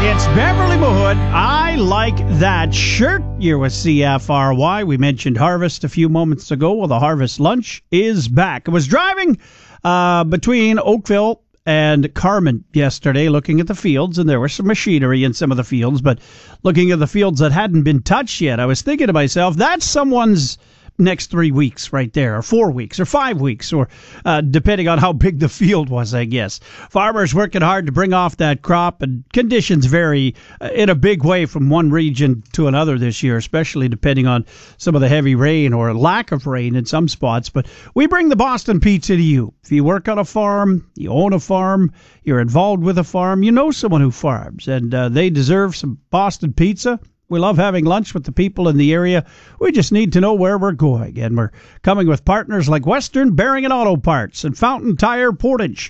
It's Beverly Mahood. I like that shirt. You're with CFRY. We mentioned Harvest a few moments ago. Well, the Harvest Lunch is back. I was driving between Oakville and Carman yesterday looking at the fields, and there was some machinery in some of the fields, but looking at the fields that hadn't been touched yet, I was thinking to myself, that's someone's next 3 weeks right there, or 4 weeks, or 5 weeks, or depending on how big the field was, I guess. Farmers working hard to bring off that crop, and conditions vary in a big way from one region to another this year, especially depending on some of the heavy rain or lack of rain in some spots. But we bring the Boston Pizza to you. If you work on a farm, you own a farm, you're involved with a farm, you know someone who farms, and they deserve some Boston Pizza. We love having lunch with the people in the area. We just need to know where we're going. And we're coming with partners like Western Bearing and Auto Parts and Fountain Tire Portage,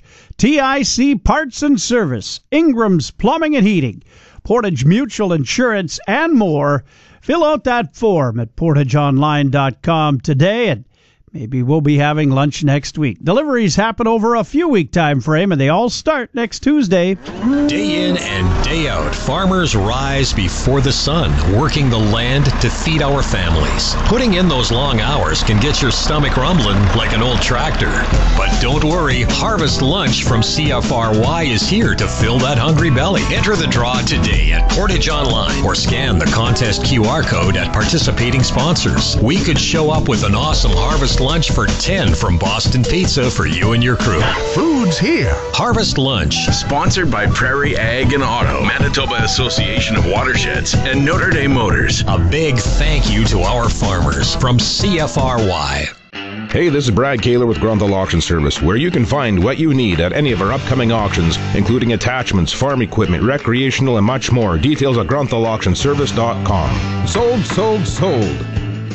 TIC Parts and Service, Ingram's Plumbing and Heating, Portage Mutual Insurance, and more. Fill out that form at portageonline.com today, and maybe we'll be having lunch next week. Deliveries happen over a few-week time frame, and they all start next Tuesday. Day in and day out, farmers rise before the sun, working the land to feed our families. Putting in those long hours can get your stomach rumbling like an old tractor. But don't worry, Harvest Lunch from CFRY is here to fill that hungry belly. Enter the draw today at Portage Online or scan the contest QR code at participating sponsors. We could show up with an awesome Harvest Lunch for 10 from Boston Pizza for you and your crew. Food's here. Harvest Lunch. Sponsored by Prairie Ag and Auto, Manitoba Association of Watersheds, and Notre Dame Motors. A big thank you to our farmers from CFRY. Hey, this is Brad Kaler with Grunthal Auction Service, where you can find what you need at any of our upcoming auctions, including attachments, farm equipment, recreational, and much more. Details at grunthal.auctionservice.com. Sold, sold, sold.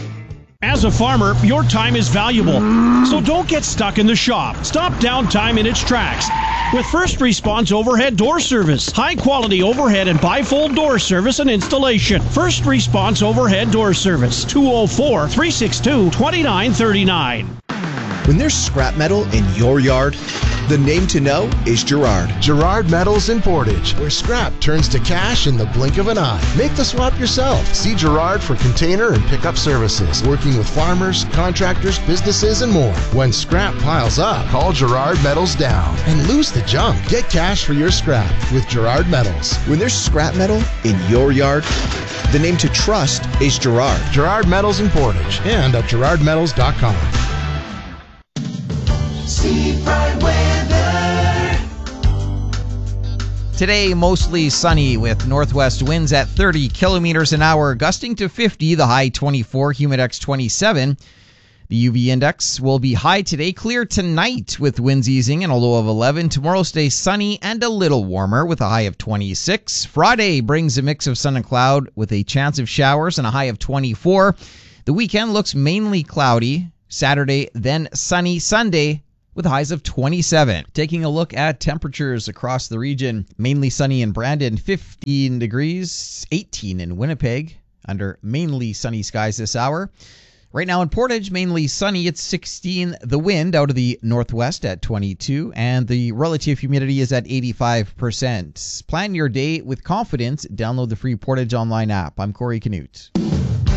As a farmer, your time is valuable, so don't get stuck in the shop. Stop downtime in its tracks with First Response Overhead Door Service. High-quality overhead and bifold door service and installation. First Response Overhead Door Service, 204-362-2939. When there's scrap metal in your yard, the name to know is Girard. Girard Metals in Portage, where scrap turns to cash in the blink of an eye. Make the swap yourself. See Girard for container and pickup services. Working with farmers, contractors, businesses, and more. When scrap piles up, call Girard Metals down and lose the junk. Get cash for your scrap with Girard Metals. When there's scrap metal in your yard, the name to trust is Girard. Girard Metals in Portage and at girardmetals.com. Today, mostly sunny with northwest winds at 30 kilometers an hour, gusting to 50, the high 24, Humidex 27. The UV index will be high today, clear tonight with winds easing and a low of 11. Tomorrow stays sunny and a little warmer with a high of 26. Friday brings a mix of sun and cloud with a chance of showers and a high of 24. The weekend looks mainly cloudy. Saturday, then sunny. Sunday, with highs of 27. Taking a look at temperatures across the region, mainly sunny in Brandon, 15 degrees, 18 in Winnipeg, under mainly sunny skies this hour. Right now in Portage, mainly sunny, it's 16. The wind out of the northwest at 22, and the relative humidity is at 85%. Plan your day with confidence. Download the free Portage Online app. I'm Corey Canute.